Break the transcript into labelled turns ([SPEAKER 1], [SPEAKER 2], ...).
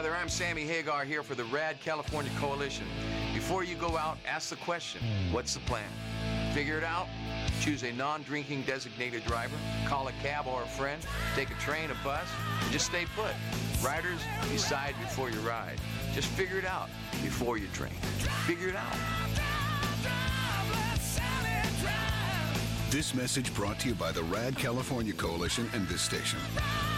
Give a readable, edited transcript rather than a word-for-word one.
[SPEAKER 1] Rather, I'm Sammy Hagar here for the Rad California Coalition. Before you go out, ask the question, what's the plan? Figure it out? Choose a non-drinking designated driver, call a cab or a friend, take a train, a bus, and just stay put. Riders, decide before you ride. Just figure it out before you drink. Figure it out.
[SPEAKER 2] This message brought to you by the Rad California Coalition and this station.